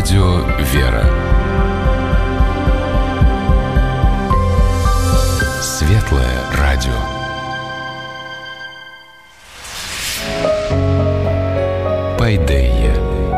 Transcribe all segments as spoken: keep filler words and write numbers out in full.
Радио «Вера». Светлое радио. Пайдея.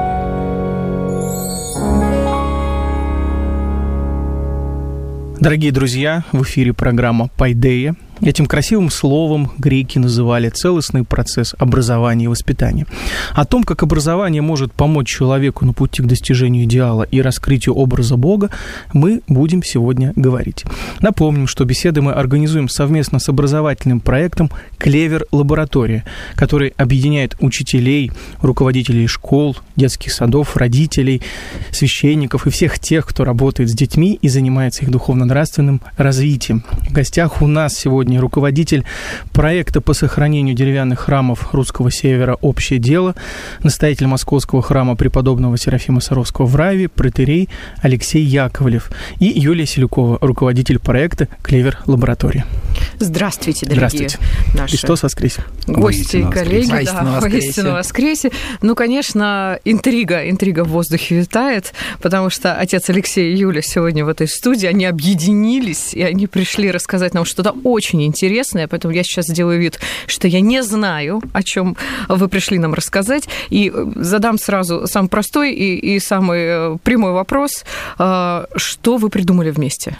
Дорогие друзья, в эфире программа «Пайдея». Этим красивым словом греки называли целостный процесс образования и воспитания. О том, как образование может помочь человеку на пути к достижению идеала и раскрытию образа Бога, мы будем сегодня говорить. Напомним, что беседы мы организуем совместно с образовательным проектом «Клевер Лаборатория», который объединяет учителей, руководителей школ, детских садов, родителей, священников и всех тех, кто работает с детьми и занимается их духовно-нравственным развитием. В гостях у нас сегодня руководитель проекта по сохранению деревянных храмов Русского Севера «Общее дело», настоятель Московского храма преподобного Серафима Саровского в Раеве, протоиерей Алексей Яковлев, и Юлия Селюкова, руководитель проекта «Клевер Лаборатория». Здравствуйте, дорогие Здравствуйте. наши Христос воскресе. гости и коллеги. Воистину Да, воистину воскресе. Ну, конечно, интрига, интрига в воздухе витает, потому что отец Алексей и Юля сегодня в этой студии, они объединились, и они пришли рассказать нам что-то очень интересное, поэтому я сейчас сделаю вид, что я не знаю, о чем вы пришли нам рассказать, и задам сразу самый простой и, и самый прямой вопрос. Что вы придумали вместе?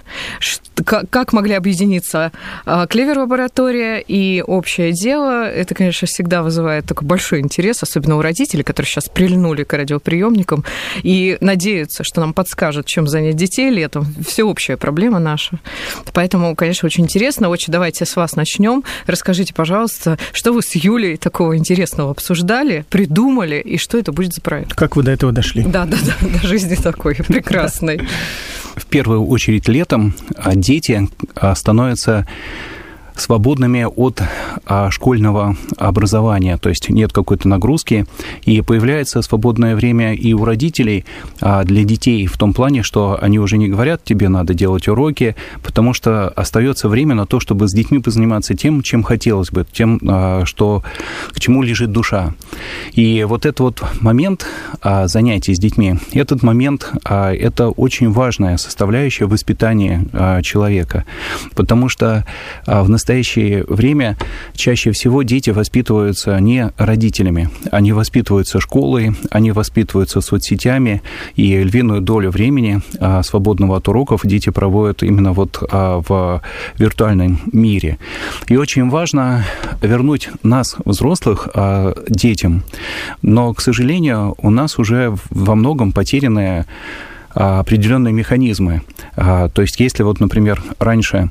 Как могли объединиться Клевер Лаборатория и Общее дело? Это, конечно, всегда вызывает такой большой интерес, особенно у родителей, которые сейчас прильнули к радиоприемникам и надеются, что нам подскажут, чем занять детей летом. Всеобщая проблема наша. Поэтому, конечно, очень интересно. Очень давайте с вас начнем. Расскажите, пожалуйста, что вы с Юлей такого интересного обсуждали, придумали, и что это будет за проект? Как вы до этого дошли? Да, да, да, до жизни такой прекрасной. В первую очередь летом дети становятся свободными от а, школьного образования, то есть нет какой-то нагрузки, и появляется свободное время и у родителей а, для детей в том плане, что они уже не говорят, тебе надо делать уроки, потому что остается время на то, чтобы с детьми позаниматься тем, чем хотелось бы, тем, а, что, к чему лежит душа. И вот этот вот момент а, занятий с детьми, этот момент, а, это очень важная составляющая воспитания а, человека, потому что а, в настоящее В настоящее время чаще всего дети воспитываются не родителями, они воспитываются школой, они воспитываются соцсетями, и львиную долю времени, свободного от уроков, дети проводят именно вот в виртуальном мире. И очень важно вернуть нас, взрослых, детям, но, к сожалению, у нас уже во многом потерянные определенные механизмы. То есть, если вот, например, раньше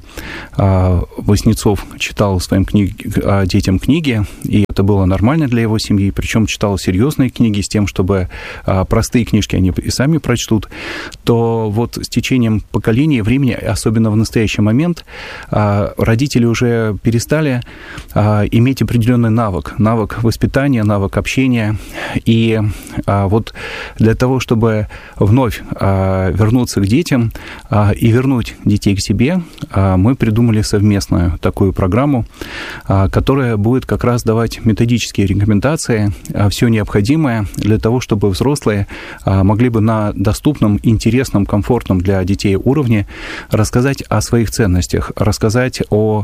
Васнецов читал своим книг... детям книги, и это было нормально для его семьи, причем читал серьезные книги с тем, чтобы простые книжки они и сами прочтут, то вот с течением поколений, времени, особенно в настоящий момент, родители уже перестали иметь определенный навык, навык воспитания, навык общения. И вот для того, чтобы вновь вернуться к детям и вернуть детей к себе, мы придумали совместную такую программу, которая будет как раз давать методические рекомендации, все необходимое для того, чтобы взрослые могли бы на доступном, интересном, комфортном для детей уровне рассказать о своих ценностях, рассказать о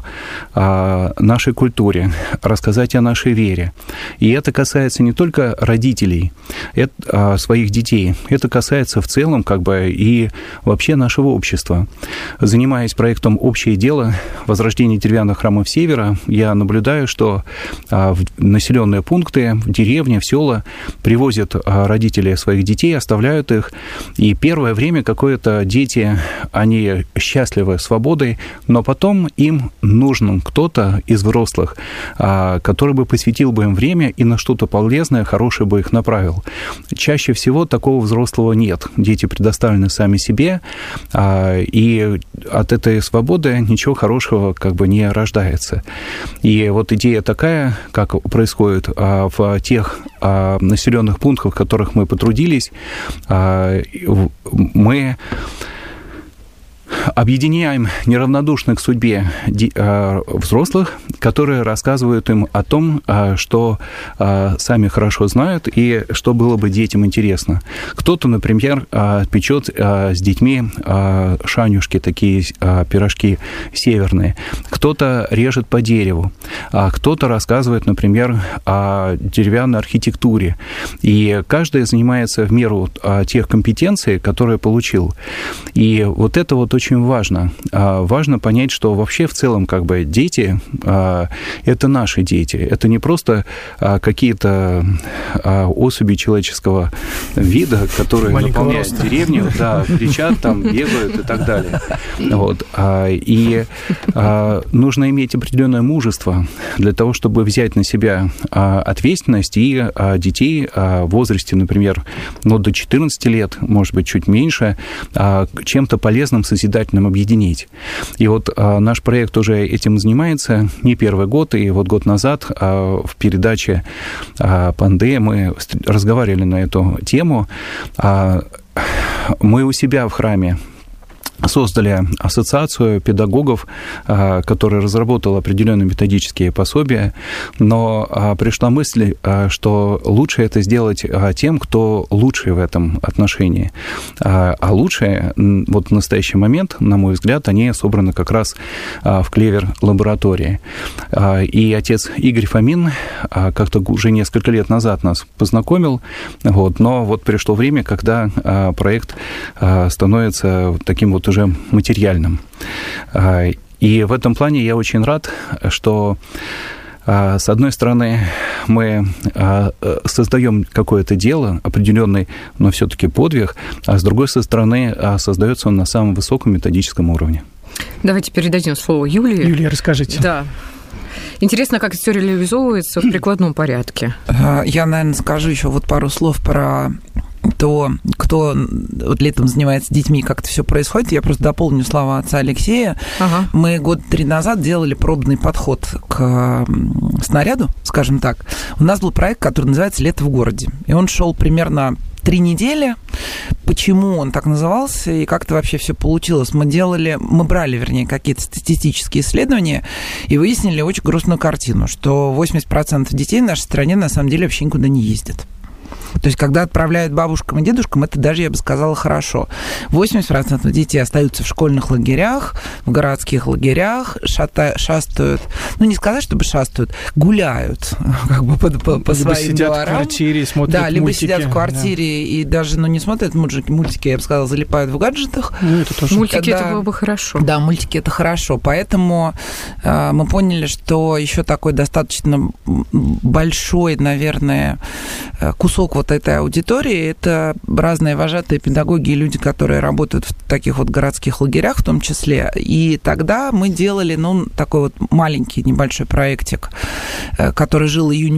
нашей культуре, рассказать о нашей вере. И это касается не только родителей, это, своих детей, это касается в целом как бы и вообще нашего общества. Занимаясь проектом «Общее дело. Возрождение деревянных храмов Севера», я наблюдаю, что в населенные пункты, в деревни, в села привозят родители своих детей, оставляют их, и первое время какое-то дети, они счастливы свободой, но потом им нужен кто-то из взрослых, который бы посвятил бы им время и на что-то полезное, хорошее бы их направил. Чаще всего такого взрослого нет. Дети предоставлены сами себе, и от этой свободы ничего хорошего как бы не рождается. И вот идея такая, как происходит в тех населенных пунктах, в которых мы потрудились, мы объединяем неравнодушных к судьбе взрослых, которые рассказывают им о том, что сами хорошо знают и что было бы детям интересно. Кто-то, например, печет с детьми шанюшки, такие пирожки северные. Кто-то режет по дереву. Кто-то рассказывает, например, о деревянной архитектуре. И каждый занимается в меру тех компетенций, которые получил. И вот это вот очень важно. Важно понять, что вообще в целом как бы дети – это наши дети. Это не просто какие-то особи человеческого вида, которые маленького наполняют роста. деревню, да, кричат там, бегают и так далее. Вот. И нужно иметь определенное мужество для того, чтобы взять на себя ответственность и детей в возрасте, например, ну, до четырнадцати лет, может быть, чуть меньше, чем-то полезным, созидательным объединить. И вот наш проект уже этим занимается не первый год, и вот год назад в передаче «Пандея» мы разговаривали на эту тему. Мы у себя в храме создали ассоциацию педагогов, которая разработала определенные методические пособия, но пришла мысль, что лучше это сделать тем, кто лучший в этом отношении. А лучшие, вот в настоящий момент, на мой взгляд, они собраны как раз в Клевер-лаборатории. И отец Игорь Фомин как-то уже несколько лет назад нас познакомил, вот, но вот пришло время, когда проект становится таким вот уже материальным. И в этом плане я очень рад, что с одной стороны мы создаем какое-то дело, определенный, но все-таки подвиг, а с другой стороны создается он на самом высоком методическом уровне. Давайте передадим слово Юлии. Юлия, расскажите. Да. Интересно, как это все реализовывается в прикладном порядке. Я, наверное, скажу еще вот пару слов про то, кто вот летом занимается с детьми, как это все происходит. Я просто дополню слова отца Алексея. Ага. Мы год три назад делали пробный подход к снаряду, скажем так. У нас был проект, который называется «Лето в городе». И он шел примерно три недели. Почему он так назывался и как это вообще все получилось? Мы делали, мы брали, вернее, какие-то статистические исследования и выяснили очень грустную картину, что восемьдесят процентов детей в нашей стране на самом деле вообще никуда не ездят. То есть, когда отправляют бабушкам и дедушкам, это даже, я бы сказала, хорошо. восемьдесят процентов детей остаются в школьных лагерях, в городских лагерях, шата, шастают, ну, не сказать, чтобы шастают, гуляют, как бы по, по, по своим сидят дворам. в квартире, смотрят да, либо мультики. сидят в квартире, да. И даже, ну, не смотрят мультики, мультики, я бы сказала, залипают в гаджетах. Ну, это тоже. Мультики да, это было бы хорошо. Да, мультики это хорошо. Поэтому э, мы поняли, что еще такой достаточно большой, наверное, кусок вот этой аудитории, это разные вожатые педагоги и люди, которые работают в таких вот городских лагерях в том числе. И тогда мы делали, ну, такой вот маленький небольшой проектик, который жил июнь